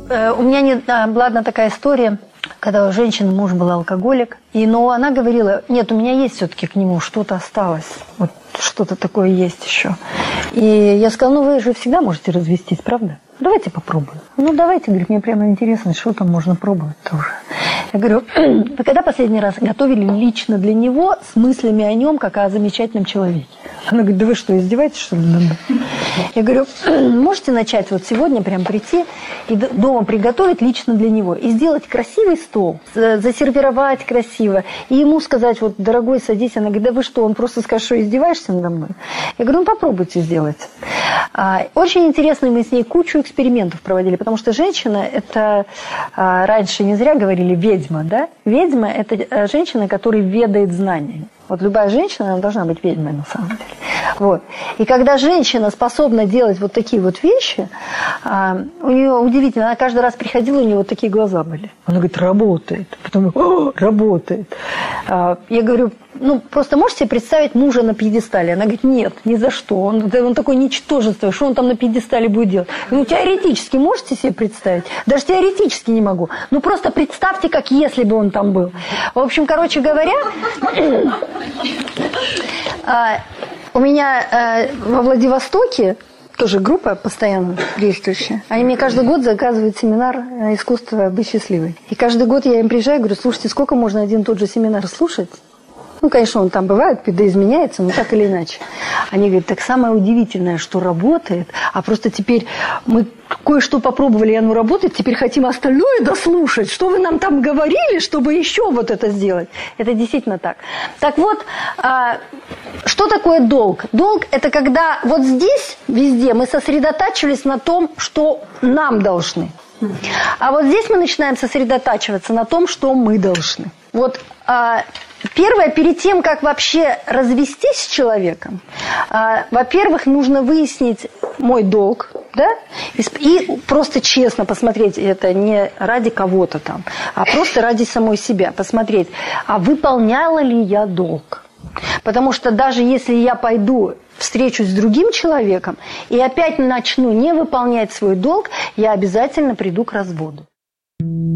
У меня была одна такая история, когда у женщины муж был алкоголик, но она говорила, нет, у меня есть все-таки к нему что-то осталось, вот что-то такое есть еще. И я сказала, вы же всегда можете развестись, правда? Давайте попробуем. Давайте, говорит, мне прямо интересно, что там можно пробовать тоже. Я говорю, вы когда последний раз готовили лично для него с мыслями о нем, как о замечательном человеке? Она говорит, да вы что, издеваетесь, что ли? Я говорю, можете начать вот сегодня прям прийти и дома приготовить лично для него. И сделать красивый стол, засервировать красиво. И ему сказать, вот, дорогой, садись. Она говорит, да вы что, он просто скажет, что издеваешься надо мной? Я говорю, попробуйте сделать. Очень интересно, мы с ней кучу экспериментов проводили, потому что женщина, это раньше не зря говорили ведьма, да? Ведьма – это женщина, которая ведает знаниями. Вот любая женщина, она должна быть ведьмой на самом деле. Вот. И когда женщина способна делать вот такие вот вещи, у нее удивительно, она каждый раз приходила, у нее вот такие глаза были. Она говорит, работает. Потом, работает. Я говорю, просто можете себе представить мужа на пьедестале? Она говорит, нет, ни за что. Он такой ничтожество, что он там на пьедестале будет делать? Теоретически можете себе представить? Даже теоретически не могу. Просто представьте, как если бы он там был. В общем, короче говоря, у меня во Владивостоке тоже группа постоянно действующая. Они мне каждый год заказывают семинар «Искусство быть счастливой». И каждый год я им приезжаю и говорю, слушайте, сколько можно один и тот же семинар слушать? Конечно, он там бывает, видоизменяется, но так или иначе. Они говорят, так самое удивительное, что работает, а просто теперь мы кое-что попробовали, и оно работает, теперь хотим остальное дослушать. Что вы нам там говорили, чтобы еще вот это сделать? Это действительно так. Так вот, что такое долг? Долг – это когда вот здесь, везде, мы сосредотачивались на том, что нам должны. А вот здесь мы начинаем сосредотачиваться на том, что мы должны. Вот первое, перед тем, как вообще развестись с человеком, во-первых, нужно выяснить мой долг, да, и просто честно посмотреть, это не ради кого-то там, а просто ради самой себя, посмотреть, а выполняла ли я долг. Потому что даже если я пойду встречусь с другим человеком и опять начну не выполнять свой долг, я обязательно приду к разводу.